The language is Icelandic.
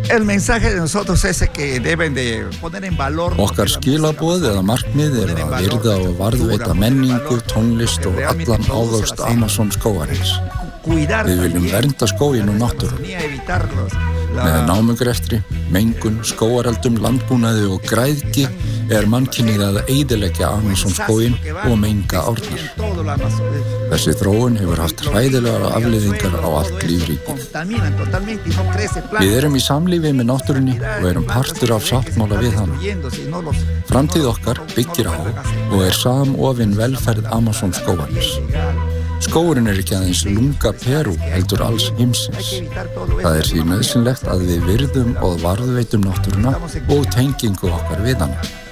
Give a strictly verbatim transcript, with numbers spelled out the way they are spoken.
El mensaje de nosotros es que deben de poner en valor Okkar skilaboð eða markmið er að virða og varðveita menningu, tónlist og allan ávöxt Amazon skógarins. Við viljum vernda skóginn og náttúruna. Með námugrefti, mengun, skógareldum, landbúnaði og græðgi er mannkynið að eyðileggja Amazon skóginn og menga árnar. Þessi þróun hefur haft hræðilegar afleiðingar á allt lífríkið. Við erum í samlífi með náttúrunni og erum partur af sáttmála við hana. Framtíð okkar byggir á og er samofin velferð Amazon skógarins. Skógurinn er ekki aðeins lunga Perú heldur alls heimsins. Það er því nauðsynlegt að við virðum og varðveitum náttúruna og tengingu okkar við hana.